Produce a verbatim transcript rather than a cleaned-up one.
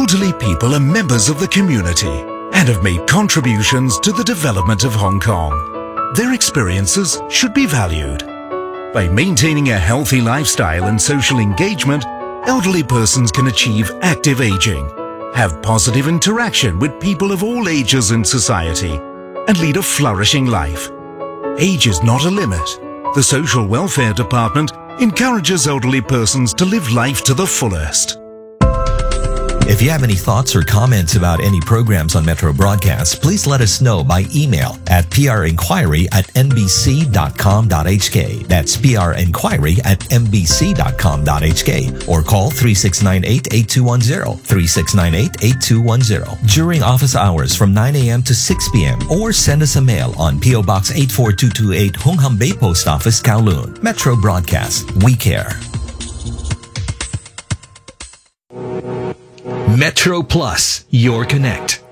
elderly people are members of the community and have made contributions to the development of Hong Kong. Their experiences should be valued. By maintaining a healthy lifestyle and social engagement, elderly persons can achieve active aging, have positive interaction with people of all ages in society, and lead a flourishing life. Age is not a limit. The Social Welfare Department encourages elderly persons to live life to the fullest. If you have any thoughts or comments about any programs on Metro Broadcasts, please let us know by email at prinquiry at nbc.com.hk. That's prinquiry at nbc.com.hk or call three six nine eight, eight two one zero, three six nine eight, eight two one zero during office hours from nine a.m. to six p.m. or send us a mail on P O Box eight four two two eight, Hung Ham Bay Post Office, Kowloon. Metro Broadcast, we care. Metro Plus, your connect.